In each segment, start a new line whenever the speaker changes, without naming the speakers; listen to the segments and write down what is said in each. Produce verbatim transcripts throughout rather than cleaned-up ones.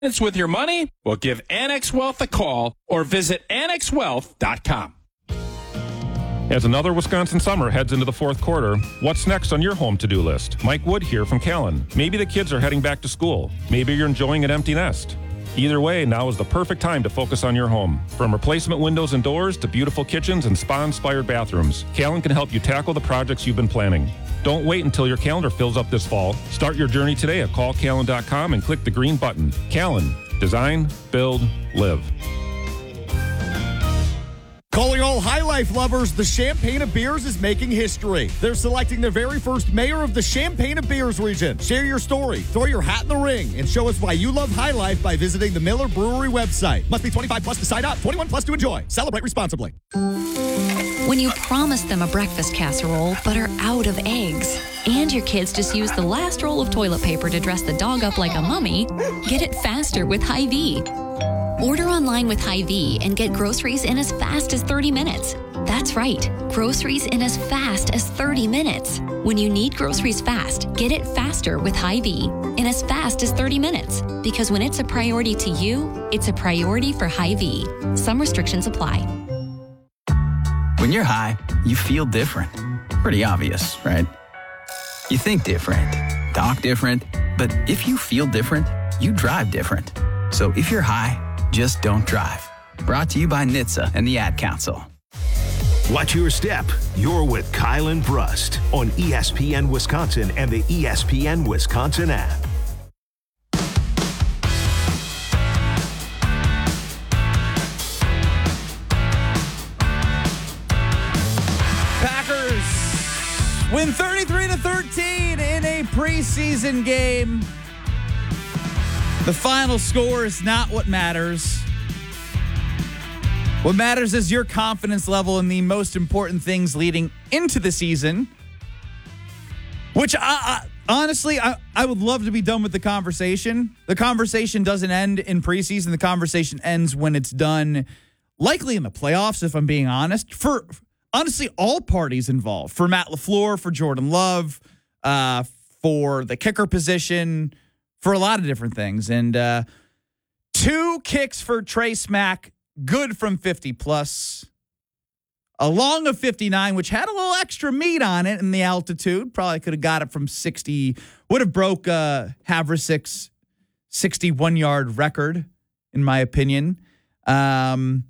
It's with your money? Well, give Annex Wealth a call or visit annex wealth dot com.
As another Wisconsin summer heads into the fourth quarter, what's next on your home to-do list? Mike Wood here from Callan. Maybe the kids are heading back to school. Maybe you're enjoying an empty nest. Either way, now is the perfect time to focus on your home. From replacement windows and doors to beautiful kitchens and spa-inspired bathrooms, Callan can help you tackle the projects you've been planning. Don't wait until your calendar fills up this fall. Start your journey today at call callan dot com and click the green button. Callan. Design, build, live.
Calling all High Life lovers, the Champaign of Beers is making history. They're selecting their very first mayor of the Champaign of Beers region. Share your story, throw your hat in the ring, and show us why you love High Life by visiting the Miller Brewery website. Must be twenty-five plus to sign up, twenty-one plus to enjoy. Celebrate responsibly.
When you promise them a breakfast casserole but are out of eggs, and your kids just use the last roll of toilet paper to dress the dog up like a mummy, get it faster with Hy-Vee. Order online with Hy-Vee and get groceries in as fast as thirty minutes. That's right, groceries in as fast as thirty minutes. When you need groceries fast, get it faster with Hy-Vee in as fast as thirty minutes. Because when it's a priority to you, it's a priority for Hy-Vee. Some restrictions apply.
When you're high, you feel different. Pretty obvious, right? You think different, talk different, but if you feel different, you drive different. So if you're high, just don't drive. Brought to you by N H T S A and the Ad Council.
Watch your step. You're with Kyle and Brust on E S P N Wisconsin and the E S P N Wisconsin app.
Packers win thirty-three to thirteen in a preseason game. The final score is not what matters. What matters is your confidence level in the most important things leading into the season, which I, I honestly, I, I would love to be done with the conversation. The conversation doesn't end in preseason. The conversation ends when it's done, likely in the playoffs, if I'm being honest, for honestly all parties involved, for Matt LaFleur, for Jordan Love, uh, for the kicker position, for a lot of different things. And uh, two kicks for Trey Smack, good from fifty plus. A long of fifty-nine, which had a little extra meat on it in the altitude. Probably could have got it from sixty. Would have broke uh, Havrassik's sixty-one-yard record, in my opinion. Um,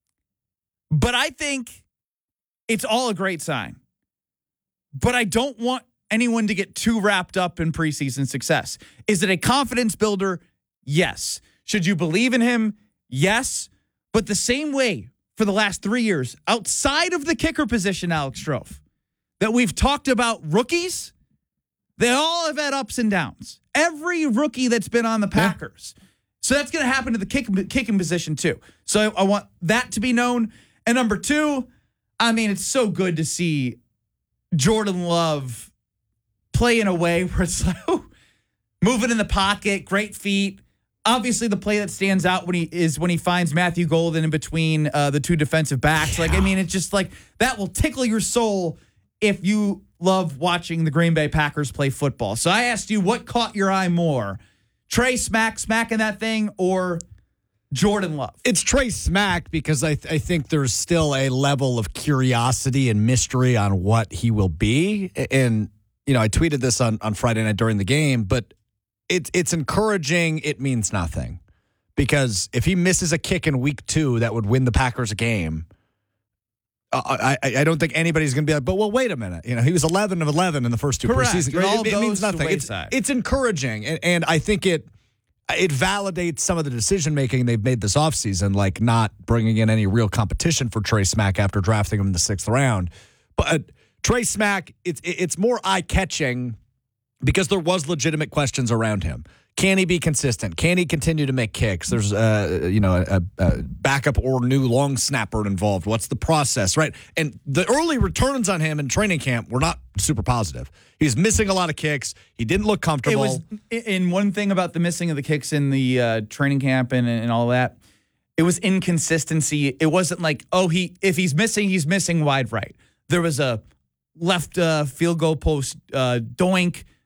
but I think it's all a great sign. But I don't want anyone to get too wrapped up in preseason success. Is it a confidence builder? Yes. Should you believe in him? Yes. But the same way for the last three years, outside of the kicker position, Alex Strofe, that we've talked about rookies, they all have had ups and downs. Every rookie that's been on the Packers. Yeah. So that's going to happen to the kick, kicking position too. So I, I want that to be known. And number two, I mean, it's so good to see Jordan Love play in a way where it's like, oh, moving in the pocket, great feet. Obviously, the play that stands out when he is when he finds Matthew Golden in between uh, the two defensive backs. Yeah. Like, I mean, it's just like that will tickle your soul if you love watching the Green Bay Packers play football. So I asked you, what caught your eye more? Trey Smack smacking that thing or Jordan Love?
It's Trey Smack because I, th- I think there's still a level of curiosity and mystery on what he will be. And you know, I tweeted this on, on Friday night during the game, but it's it's encouraging. It means nothing because if he misses a kick in week two that would win the Packers a game, uh, I I don't think anybody's going to be like, but well, wait a minute. You know, he was eleven of eleven in the first two
Correct.
preseason.
It, all
it, it means nothing. It's, it's encouraging, and, and I think it it validates some of the decision making they've made this offseason, like not bringing in any real competition for Trey Smack after drafting him in the sixth round, but. Trey Smack, it's it's more eye-catching because there was legitimate questions around him. Can he be consistent? Can he continue to make kicks? There's uh, you know a, a backup or new long snapper involved. What's the process, right? And the early returns on him in training camp were not super positive. He's missing a lot of kicks. He didn't look comfortable.
It was, and one thing about the missing of the kicks in the uh, training camp and, and all that, it was inconsistency. It wasn't like, oh, he if he's missing, he's missing wide right. There was a left uh, field goal post uh, doink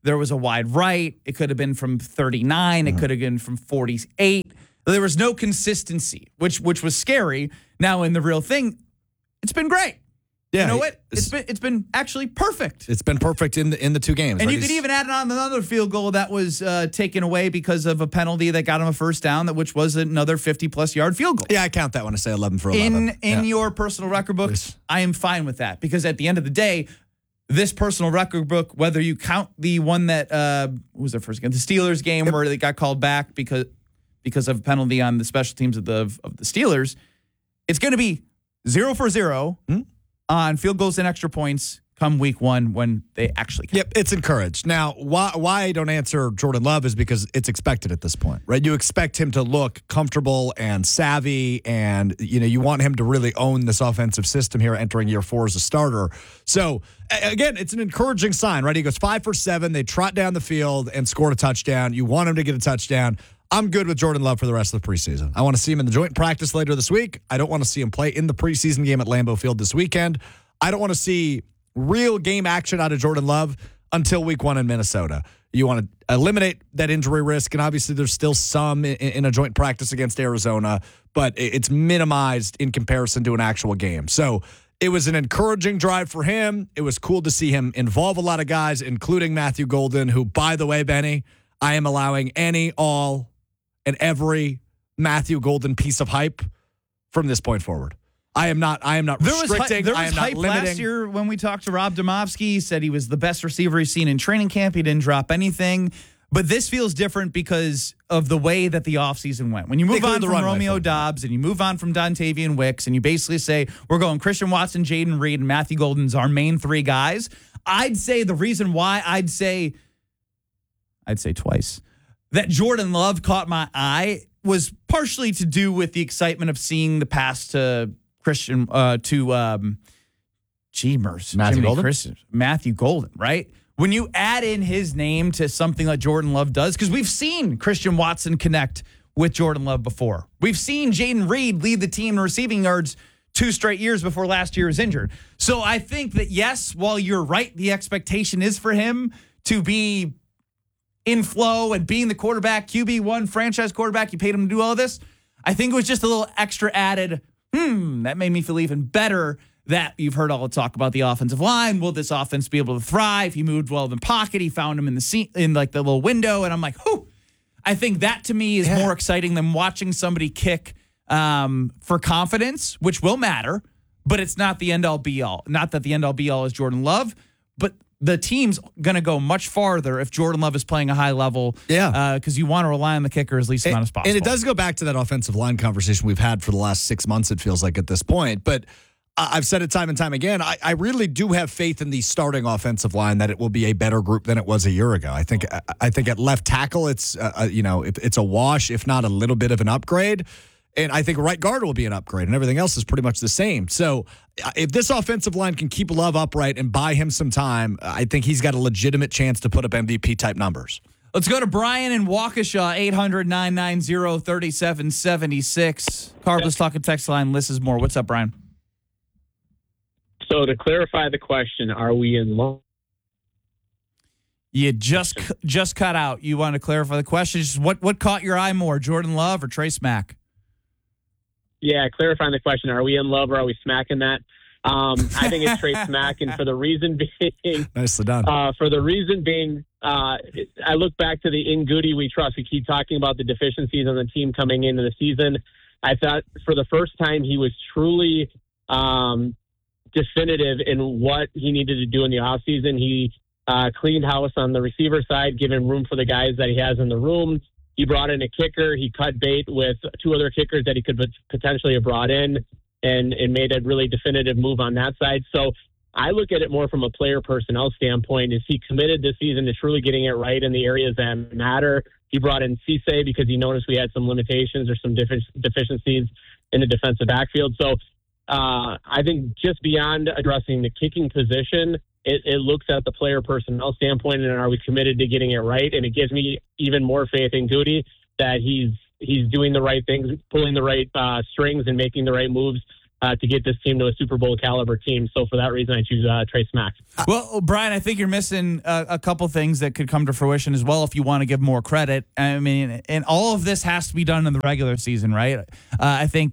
There was a wide right. It could have been from thirty-nine. Mm-hmm. It could have been from forty-eight. There was no consistency, which which was scary. Now, in the real thing, it's been great.
Yeah,
you know what? It's, it's been it's been actually perfect.
It's been perfect in the in the two games.
And
right?
you could
He's,
even add on another field goal that was uh, taken away because of a penalty that got him a first down, that which was another fifty-plus yard field goal.
Yeah, I count that when I say eleven for eleven.
In in
yeah.
your personal record book,
Yes.
I am fine with that because at the end of the day, this personal record book, whether you count the one that uh, what was their first game, the Steelers game, yep. where they got called back because because of a penalty on the special teams of the of the Steelers, it's going to be zero for zero. Hmm? On field goals and extra points come week one when they actually count.
Yep, it's encouraged. Now, why why I don't answer Jordan Love is because it's expected at this point, right? You expect him to look comfortable and savvy, and you know you want him to really own this offensive system here entering year four as a starter. So, again, it's an encouraging sign, right? He goes five for seven. They trot down the field and scored a touchdown. You want him to get a touchdown. I'm good with Jordan Love for the rest of the preseason. I want to see him in the joint practice later this week. I don't want to see him play in the preseason game at Lambeau Field this weekend. I don't want to see real game action out of Jordan Love until week one in Minnesota. You want to eliminate that injury risk, and obviously there's still some in, in a joint practice against Arizona, but it's minimized in comparison to an actual game. So it was an encouraging drive for him. It was cool to see him involve a lot of guys, including Matthew Golden, who, by the way, Benny, I am allowing any, all, and every Matthew Golden piece of hype from this point forward. I am not. I am not
there
restricting.
Was, there was
I am
hype
not limiting.
Last year when we talked to Rob Demovsky, he said he was the best receiver he's seen in training camp. He didn't drop anything. But this feels different because of the way that the offseason went. When you move on from Romeo Dobbs and you move on from Dontavian Wicks and you basically say, we're going Christian Watson, Jaden Reed, and Matthew Golden's our main three guys, I'd say the reason why I'd say, I'd say twice, that Jordan Love caught my eye was partially to do with the excitement of seeing the pass to Christian, uh, to um, Jeemers,
Matthew
Jiminy
Golden?
Christian, Matthew Golden, right? When you add in his name to something like Jordan Love does, because we've seen Christian Watson connect with Jordan Love before. We've seen Jaden Reed lead the team in receiving yards two straight years before last year was injured. So I think that, yes, while you're right, the expectation is for him to be in flow and being the quarterback, Q B one franchise quarterback. You paid him to do all this. I think it was just a little extra added, hmm, that made me feel even better that you've heard all the talk about the offensive line. Will this offense be able to thrive? He moved well in the pocket. He found him in the seat, in like the little window. And I'm like, whew. I think that to me is yeah. more exciting than watching somebody kick um, for confidence, which will matter, but it's not the end all be all. Not that the end all be all is Jordan Love, but the team's going to go much farther if Jordan Love is playing a high level.
Yeah.
Because uh, you want to rely on the kicker as least
and,
amount as possible.
And it does go back to that offensive line conversation we've had for the last six months, it feels like at this point. But I've said it time and time again, I, I really do have faith in the starting offensive line that it will be a better group than it was a year ago. I think I think at left tackle, it's, uh, you know, it's a wash, if not a little bit of an upgrade. And I think right guard will be an upgrade, and everything else is pretty much the same. So if this offensive line can keep Love upright and buy him some time, I think he's got a legitimate chance to put up M V P-type numbers.
Let's go to Brian in Waukesha, eight hundred, nine nine zero, three seven seven six. Carbless Talking Text Line. Liz is more. What's up, Brian?
So to clarify the question, are we in love?
You just just cut out. You want to clarify the question? Just what, what caught your eye more, Jordan Love or Trace Mack?
Yeah, clarifying the question, are we in love or are we smacking that? Um, I think it's Trace Mack, and for the reason being,
nicely done.
Uh, for the reason being, uh, I look back to the in Goody we trust. We keep talking about the deficiencies on the team coming into the season. I thought for the first time he was truly um, definitive in what he needed to do in the offseason. He uh, cleaned house on the receiver side, giving room for the guys that he has in the room. He brought in a kicker. He cut bait with two other kickers that he could potentially have brought in and, and made a really definitive move on that side. So I look at it more from a player personnel standpoint. Is he committed this season to truly getting it right in the areas that matter? He brought in Cisse because he noticed we had some limitations or some defi- deficiencies in the defensive backfield. So uh, I think just beyond addressing the kicking position, It, it looks at the player personnel standpoint, and are we committed to getting it right? And it gives me even more faith in Goody that he's he's doing the right things, pulling the right uh, strings, and making the right moves uh, to get this team to a Super Bowl caliber team. So for that reason, I choose uh, Trey Smack.
Well, Brian, I think you're missing a, a couple things that could come to fruition as well if you want to give more credit. I mean, and all of this has to be done in the regular season, right? Uh, I think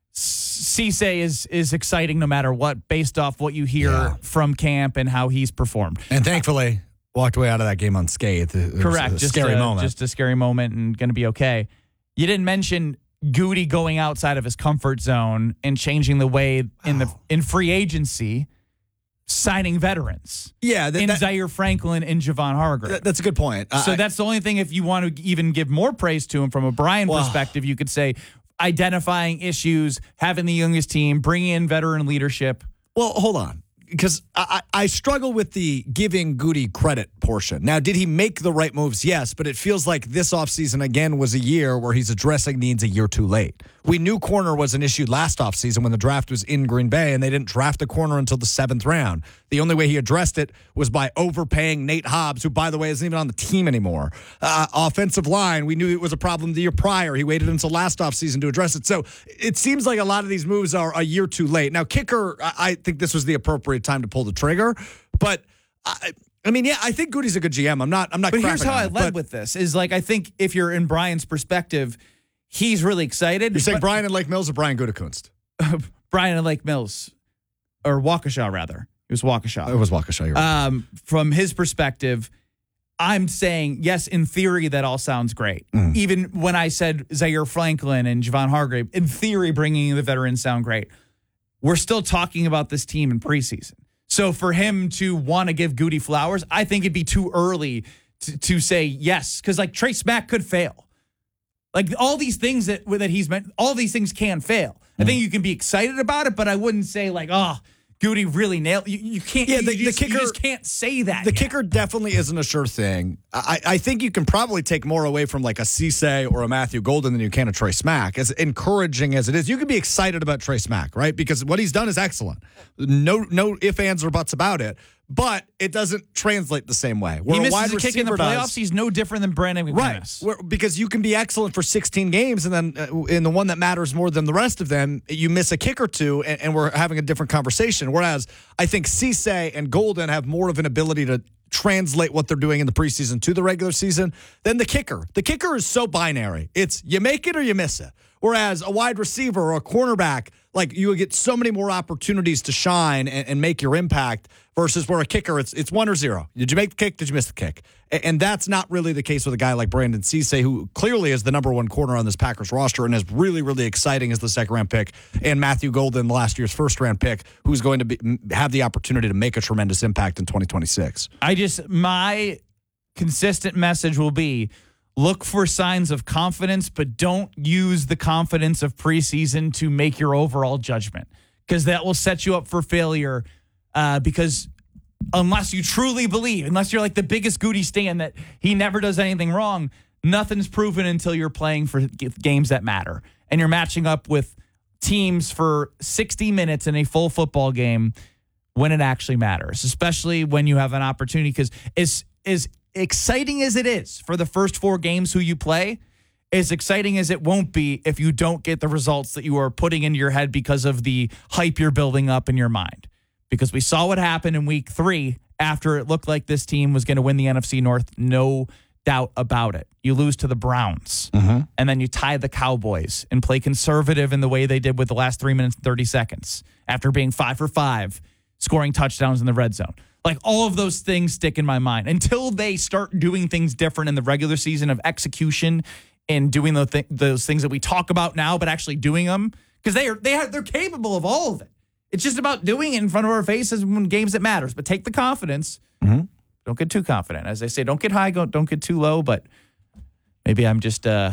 Cisse is is exciting no matter what, based off what you hear
Yeah.
from camp and how he's performed.
And thankfully, walked away out of that game unscathed. It was
Correct.
a
just
scary
a,
moment.
Just a scary moment and going to be okay. You didn't mention Goody going outside of his comfort zone and changing the way in the in free agency, signing veterans.
Yeah, that-
in
that-
Zaire Franklin and Javon Hargrave.
That- that's a good point.
So
I-
that's the only thing. If you want to even give more praise to him from a Brian
Well-
perspective, you could say identifying issues, having the youngest team, bringing in veteran leadership.
Well, hold on, because I, I I struggle with the giving Goody credit portion. Now, did he make the right moves? Yes, but it feels like this offseason, again, was a year where he's addressing needs a year too late. We knew corner was an issue last offseason when the draft was in Green Bay, and they didn't draft a corner until the seventh round. The only way he addressed it was by overpaying Nate Hobbs, who, by the way, isn't even on the team anymore. Uh, offensive line, we knew it was a problem the year prior. He waited until last offseason to address it. So it seems like a lot of these moves are a year too late. Now, kicker, I, I think this was the appropriate time to pull the trigger, but I, I mean, yeah, I think Goody's a good G M. I'm not. I'm not.
But here's
crapping
how
on
I
it,
led
but
with this: is like I think if you're in Brian's perspective, he's really excited.
You're saying
but-
Brian and Lake Mills or Brian Gutekunst?
Brian and Lake Mills, or Waukesha rather. It was Waukesha.
It was Waukesha. You're right.
Um, from his perspective, I'm saying, yes, in theory, that all sounds great.
Mm.
Even when I said Zaire Franklin and Javon Hargrave, in theory, bringing in the veterans sound great. We're still talking about this team in preseason. So for him to want to give Goody flowers, I think it'd be too early to, to say yes, because like Trey Smack could fail. Like all these things that that he's meant, all these things can fail. I think you can be excited about it, but I wouldn't say like, oh, Goody really nailed. You, you can't.
Yeah,
you,
the-
you
the
just, you
kicker-
just can't say that.
The
yet.
kicker definitely isn't a sure thing. I, I think you can probably take more away from like a Cisse or a Matthew Golden than you can a Trey Smack. As encouraging as it is, you can be excited about Trey Smack, right? Because what he's done is excellent. No, no ifs, ands, or buts about it. But it doesn't translate the same way. Where
He
a
misses
wide
a kick in the
receiver
playoffs.
does-
He's no different than Brandon
Right,
McManus.
Where- because you can be excellent for sixteen games, and then uh, in the one that matters more than the rest of them, you miss a kick or two, and, and we're having a different conversation. Whereas I think Cisse and Golden have more of an ability to translate what they're doing in the preseason to the regular season than the kicker. The kicker is so binary. It's you make it or you miss it. Whereas a wide receiver or a cornerback, like you would get so many more opportunities to shine and, and make your impact versus where a kicker, it's it's one or zero. Did you make the kick? Did you miss the kick? And, and that's not really the case with a guy like Brandon Cisse, who clearly is the number one corner on this Packers roster and is really, really exciting as the second round pick, and Matthew Golden, last year's first round pick, who's going to be, have the opportunity to make a tremendous impact in twenty twenty-six.
I just, my consistent message will be look for signs of confidence, but don't use the confidence of preseason to make your overall judgment, because that will set you up for failure. Uh, because unless you truly believe, unless you're like the biggest Goody stan that he never does anything wrong, nothing's proven until you're playing for g- games that matter. And you're matching up with teams for sixty minutes in a full football game when it actually matters, especially when you have an opportunity. Because as, as exciting as it is for the first four games who you play, as exciting as it won't be if you don't get the results that you are putting into your head because of the hype you're building up in your mind. Because we saw what happened in week three after it looked like this team was going to win the N F C North. No doubt about it. You lose to the Browns,
Mm-hmm.
and then you tie the Cowboys and play conservative in the way they did with the last three minutes and thirty seconds after being five for five, scoring touchdowns in the red zone. Like all of those things stick in my mind until they start doing things different in the regular season of execution and doing the th- those things that we talk about now, but actually doing them, because they are they are they're capable of all of it. It's just about doing it in front of our faces when games that matters. But take the confidence.
Mm-hmm.
Don't get too confident. As they say, don't get high, go, don't get too low. But maybe I'm just uh,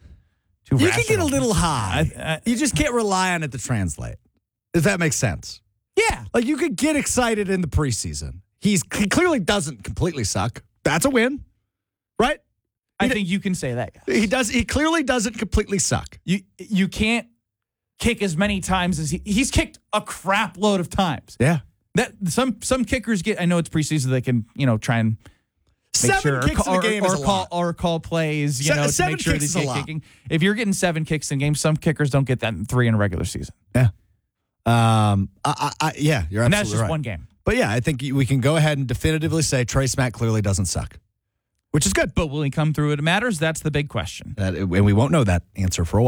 too
You
rational.
can get a little high.
I- I-
you just can't rely on it to translate. If that makes sense.
Yeah.
Like you could get excited in the preseason. He's he clearly doesn't completely suck. That's a win, right?
I think you can say that.
He does. He clearly doesn't completely suck.
You you can't kick as many times as he he's kicked a crap load of times.
Yeah.
That some some kickers get. I know it's preseason. They can you know try and make
Seven
sure
kicks
or,
in a game
or,
is
or
a
call
lot.
or call plays. You
Se-
know to
seven
make sure
kicks
they
is a
get
lot.
kicking. If you're getting seven kicks in games, some kickers don't get that in three in a regular season.
Yeah. Um, I, I, I, yeah, you're absolutely
And that's just
right.
one game.
But yeah, I think we can go ahead and definitively say Trey Smack clearly doesn't suck, which is good.
But will he come through when it matters? That's the big question.
That, and we won't know that answer for a while.